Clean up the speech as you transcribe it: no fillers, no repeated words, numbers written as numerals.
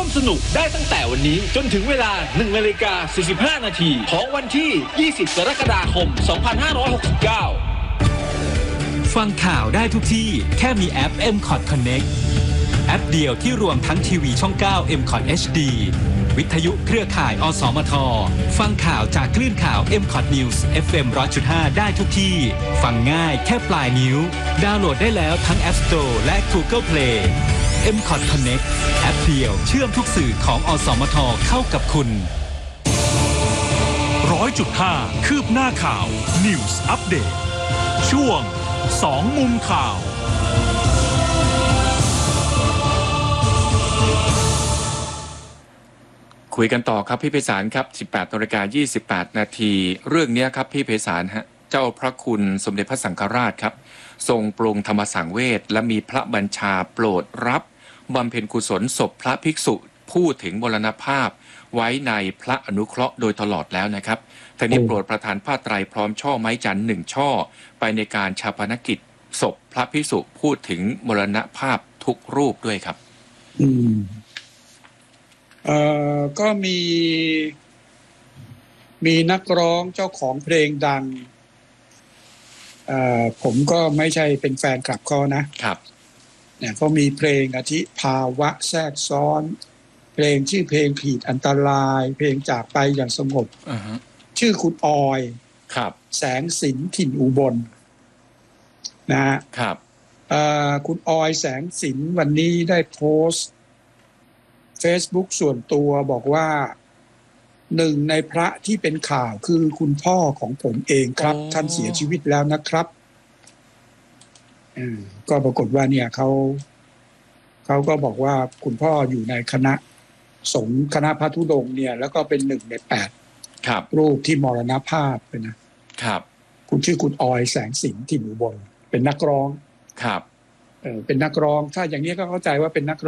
วมสนุกได้ตั้งแต่วันนี้จนถึงเวลา 1:45 นาทีของวันที่ 20 กรกฎาคม 2569 ฟังข่าวได้ทุกที่แค่มีแอป MCOT Connect แอปเดียวที่รวมทั้งทีวีช่อง 9 MCOT HD วิทยุเครือข่ายอสมทฟังข่าวจากคลื่นข่าว MCOT News FM 100.5 ได้ทุกที่ฟังง่ายแค่ปลายนิ้วดาวน์โหลดได้แล้วทั้ง App Store และ Google Play MCOT Connect แอปเดียวเชื่อมทุกสื่อของอสมทเข้ากับคุณ 100.5 คืบหน้าข่าว News Update ช่วง2 มุมข่าวคุยกันต่อครับพี่ไพศาลครับ 18:28 นาทีเรื่องนี้ครับพี่ไพศาลฮะเจ้าพระคุณสมเด็จพระสังฆราชครับทรงปรงธรรมสังเวชและมีพระบัญชาโปรดรับบำเพ็ญกุศลศพพระภิกษุผู้ถึงมรณภาพไว้ในพระอนุเคราะห์โดยตลอดแล้วนะครับท่านนี้โปรดประทานผ้าไตรพร้อมช่อไม้จันทร์1 ช่อไปในการฌาปนกิจศพพระภิกษุพูดถึงมรณภาพทุกรูปด้วยครับก็มีนักร้องเจ้าของเพลงดังผมก็ไม่ใช่เป็นแฟนคลับเขานะครับเนี่ยเขามีเพลงอาทิภาวะแทรกซ้อนเพลงชื่อเพลงขีดอันตรายเพลงจากไปอย่างสงบชื่อคุณออยครับแสงสินถิ่นอุบลนะฮะครับคุณออยแสงสินวันนี้ได้โพสต์Facebook ส่วนตัวบอกว่าหนึ่งในพระที่เป็นข่าวคือคุณพ่อของผมเองครับท่านเสียชีวิตแล้วนะครับก็ปรากฏว่าเนี่ยเขาก็บอกว่าคุณพ่ออยู่ในคณะสงฆ์คณะพระธุดงค์เนี่ยแล้วก็เป็น1 ใน 8 ครับรูปที่มรณภาพไปนะครับคุณชื่อคุณออยแสงสินถิ่นอุบลเป็นนักร้องครับเป็นนักร้องถ้าอย่างนี้ก็เข้าใจว่าเป็นนัก